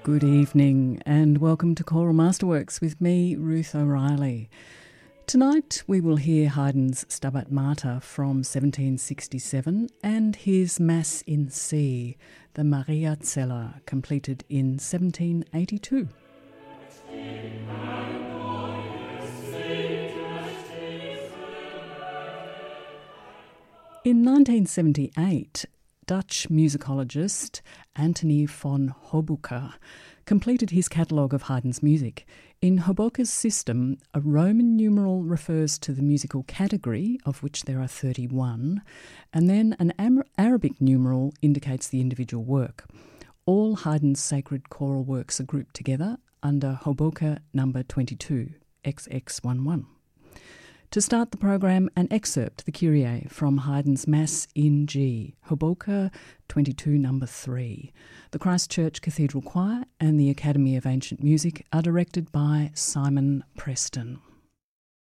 Good evening and welcome to Choral Masterworks with me, Ruth O'Reilly. Tonight we will hear Haydn's Stabat Mater from 1767 and his Mass in C, the Mariazeller, completed in 1782. In 1978, Dutch musicologist Anthony von Hobbeker completed his catalogue of Haydn's music. In Hobbeker's system, a Roman numeral refers to the musical category, of which there are 31, and then an Arabic numeral indicates the individual work. All Haydn's sacred choral works are grouped together under Hobbeker number 22, XX11. To start the programme, an excerpt, the Kyrie, from Haydn's Mass in G, Hobbeker 22 number 3. The Christchurch Cathedral Choir and the Academy of Ancient Music are directed by Simon Preston.